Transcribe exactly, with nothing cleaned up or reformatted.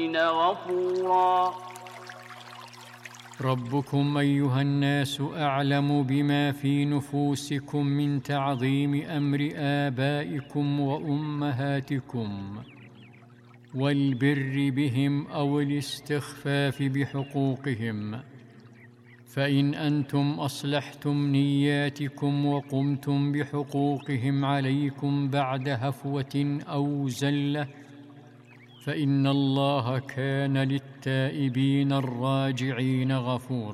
غفورا. ربكم أيها الناس أعلم بما في نفوسكم من تعظيم أمر آبائكم وأمهاتكم والبر بهم أو الاستخفاف بحقوقهم، فإن أنتم أصلحتم نياتكم وقمتم بحقوقهم عليكم بعد هفوة أو زلة، فإن الله كان للتائبين الراجعين غفورا.